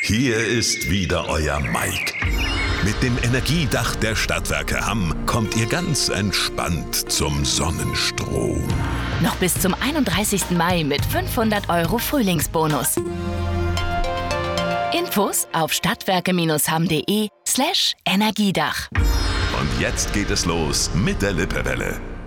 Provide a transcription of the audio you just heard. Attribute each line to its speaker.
Speaker 1: Hier ist wieder euer Mike. Mit dem Energiedach der Stadtwerke Hamm kommt ihr ganz entspannt zum Sonnenstrom.
Speaker 2: Noch bis zum 31. Mai mit 500 € Frühlingsbonus. Infos auf stadtwerke-hamm.de/Energiedach.
Speaker 1: Und jetzt geht es los mit der Lippewelle.